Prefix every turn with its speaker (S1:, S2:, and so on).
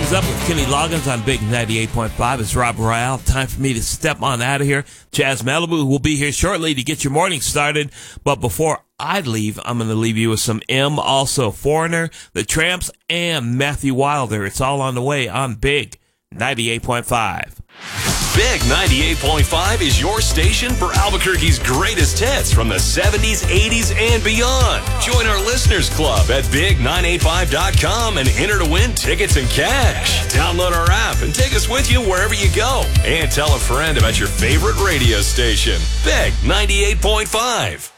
S1: Things Up with Kenny Loggins on Big 98.5. It's Rob Royale. Time for me to step on out of here. Chaz Malibu will be here shortly to get your morning started. But before I leave, I'm going to leave you with some M, also Foreigner, The Tramps, and Matthew Wilder. It's all on the way on Big 98.5.
S2: Big 98.5 is your station for Albuquerque's greatest hits from the 70s, 80s, and beyond. Join our listeners club at big985.com and enter to win tickets and cash. Download our app and take us with you wherever you go. And tell a friend about your favorite radio station. Big 98.5.